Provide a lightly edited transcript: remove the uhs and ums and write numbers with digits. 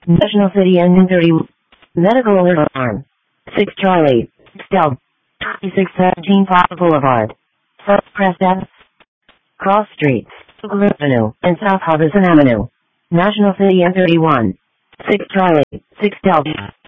National City Ending 30. Medical alert alarm. 6 Charlie. Stealth. 2617 Plaza Boulevard. First Press F. Cross Streets. Google Avenue and South Harbison Avenue. National City N31. 6 Charlie. 6 Delta.